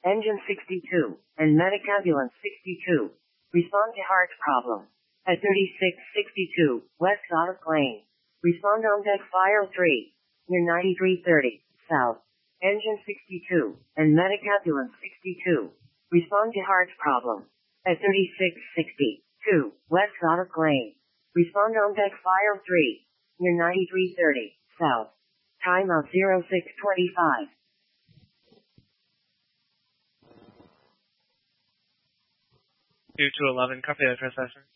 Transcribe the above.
Engine 62 and Medic Ambulance 62. Respond to heart problem. At 3662 West Otter Lane. Respond on deck file 3. Near 9330 South. Engine 62 and Medic Ambulance 62. Respond to heart problem. At 3662 West Otter Lane. Respond on deck file 3. Near 9330 South. Timeout 0625. 2 to 11, copy that, processor.